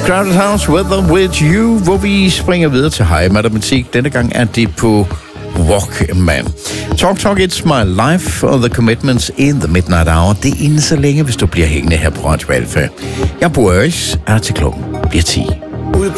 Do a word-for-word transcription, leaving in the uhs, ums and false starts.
Crowded House, Weather With You, hvor vi springer videre til High Matematik. Denne gang er det på Walkman. Talk Talk, It's My Life og The Commitments in the Midnight Hour. Det er inden så længe, hvis du bliver hængende her på Radio Alfa. Jeg bor Øres, er til klokken bliver ti. Ude